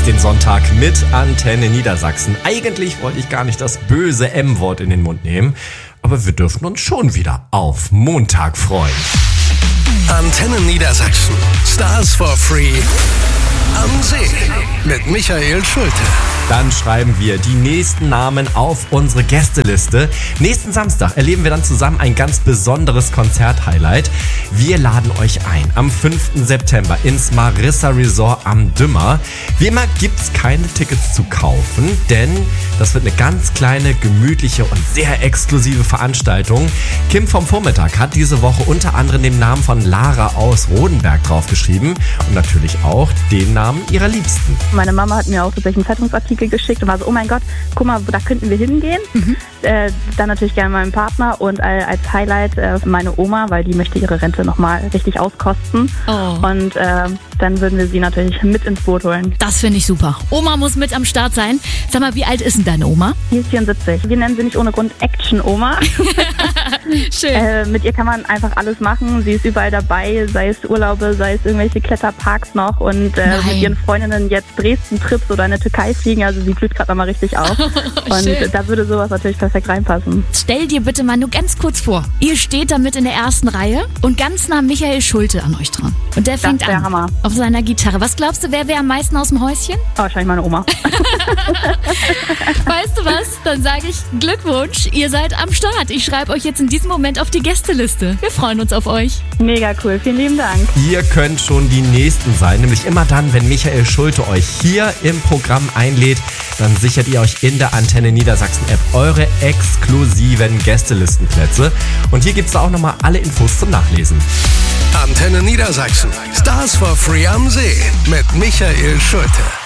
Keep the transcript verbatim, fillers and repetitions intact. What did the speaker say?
den Sonntag mit Antenne Niedersachsen. Eigentlich wollte ich gar nicht das böse M-Wort in den Mund nehmen, aber wir dürfen uns schon wieder auf Montag freuen. Antenne Niedersachsen. Stars for Free am See mit Michael Schulte. Dann schreiben wir die nächsten Namen auf unsere Gästeliste. Nächsten Samstag erleben wir dann zusammen ein ganz besonderes Konzert-Highlight. Wir laden euch ein am fünften September ins Marissa Resort am Dümmer. Wie immer gibt's keine Tickets zu kaufen, denn das wird eine ganz kleine, gemütliche und sehr exklusive Veranstaltung. Kim vom Vormittag hat diese Woche unter anderem den Namen von Lara aus Rodenberg draufgeschrieben und natürlich auch den Namen ihrer Liebsten. Meine Mama hat mir auch tatsächlich einen Zeitungsartikel geschickt und war so, oh mein Gott, guck mal, da könnten wir hingehen. Mhm. Äh, dann natürlich gerne meinen Partner und äh, als Highlight äh, meine Oma, weil die möchte ihre Rente nochmal richtig auskosten. Oh. Und äh, dann würden wir sie natürlich mit ins Boot holen. Das finde ich super. Oma muss mit am Start sein. Sag mal, wie alt ist denn deine Oma? Die ist vierundsiebzig. Wir nennen sie nicht ohne Grund Action-Oma. Schön. Äh, mit ihr kann man einfach alles machen. Sie ist überall dabei, sei es Urlaube, sei es irgendwelche Kletterparks noch und äh, mit ihren Freundinnen jetzt Dresden-Trips oder in der Türkei fliegen. Also sie blüht gerade nochmal richtig auf. Und Schön. Da würde sowas natürlich perfekt reinpassen. Stell dir bitte mal nur ganz kurz vor, ihr steht damit in der ersten Reihe und ganz nah Michael Schulte an euch dran. Und der fängt Das wär an Hammer. auf seiner Gitarre. Was glaubst du, wer wäre am meisten aus dem Häuschen? Oh, wahrscheinlich meine Oma. Weißt du was? Dann sage ich Glückwunsch, ihr seid am Start. Ich schreibe euch jetzt in diesem Moment auf die Gästeliste. Wir freuen uns auf euch. Mega cool, vielen lieben Dank. Ihr könnt schon die Nächsten sein, nämlich immer dann, wenn Michael Schulte euch hier im Programm einlädt, dann sichert ihr euch in der Antenne Niedersachsen App eure exklusiven Gästelistenplätze. Und hier gibt's da auch nochmal alle Infos zum Nachlesen. Antenne Niedersachsen. Stars for Free am See mit Michael Schulte.